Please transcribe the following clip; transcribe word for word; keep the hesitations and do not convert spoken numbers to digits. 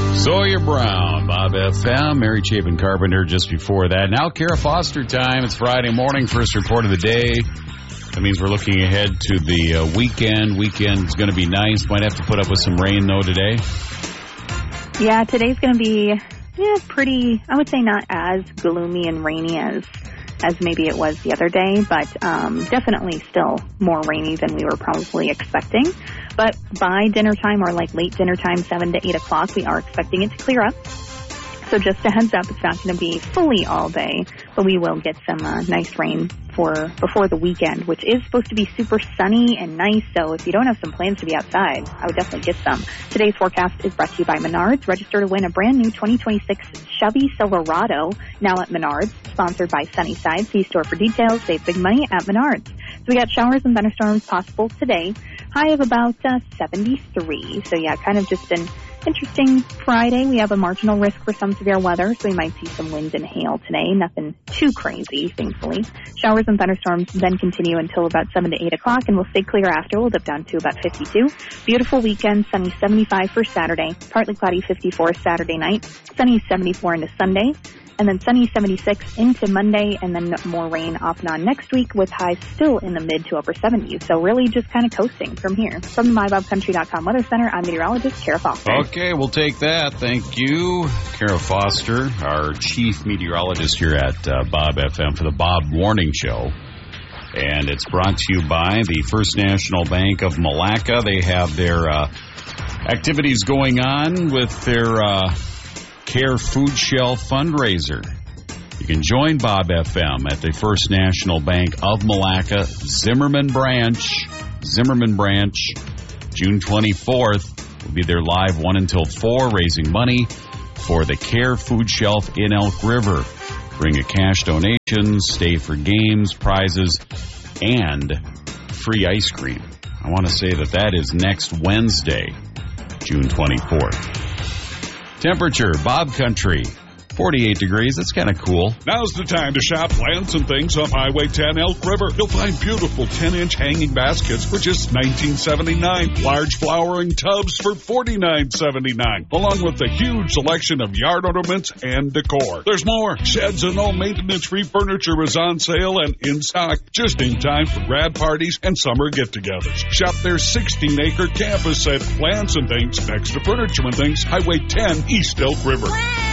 Sawyer Brown, Bob F M, Mary Chapin Carpenter just before that. Now Kara Foster time. It's Friday morning, first report of the day. That means we're looking ahead to the uh, weekend. Weekend's going to be nice. Might have to put up with some rain, though, today. Yeah, today's going to be yeah, pretty, I would say not as gloomy and rainy as as maybe it was the other day, but um, definitely still more rainy than we were probably expecting. But by dinner time or like late dinner time, seven to eight o'clock, we are expecting it to clear up. So just a heads up, it's not going to be fully all day, but we will get some uh, nice rain for before the weekend, which is supposed to be super sunny and nice. So if you don't have some plans to be outside, I would definitely get some. Today's forecast is brought to you by Menards. Register to win a brand new twenty twenty-six Chevy Silverado, now at Menards, sponsored by Sunnyside. See store for details. Save big money at Menards. So we got showers and thunderstorms possible today. High of about uh, seventy-three. So yeah, kind of just an interesting Friday. We have a marginal risk for some severe weather, so we might see some wind and hail today. Nothing too crazy, thankfully. Showers and thunderstorms then continue until about seven to eight o'clock, and we'll stay clear after. We'll dip down to about fifty-two. Beautiful weekend, sunny seventy-five for Saturday. Partly cloudy fifty-four Saturday night. Sunny seventy-four into Sunday. And then sunny seventy-six into Monday, and then more rain off and on next week with highs still in the mid to upper seventies. So really just kind of coasting from here. From the my bob country dot com Weather Center, I'm meteorologist Kara Foster. Okay, we'll take that. Thank you, Kara Foster, our chief meteorologist here at uh, Bob F M for the Bob Warning Show. And it's brought to you by the First National Bank of Malacca. They have their uh, activities going on with their Uh, Care Food Shelf fundraiser. You can join Bob F M at the First National Bank of Malacca, Zimmerman Branch. Zimmerman Branch, June twenty-fourth. We'll be there live one until four, raising money for the Care Food Shelf in Elk River. Bring a cash donation, stay for games, prizes, and free ice cream. I want to say that that is next Wednesday, June twenty-fourth. Temperature, Bob Country, forty-eight degrees. That's kind of cool. Now's the time to shop Plants and Things on Highway ten Elk River. You'll find beautiful ten-inch hanging baskets for just nineteen seventy-nine. Large flowering tubs for forty-nine seventy-nine. Along with a huge selection of yard ornaments and decor. There's more. Sheds and all maintenance-free furniture is on sale and in stock just in time for grad parties and summer get-togethers. Shop their sixteen-acre campus at Plants and Things next to Furniture and Things, Highway ten, East Elk River.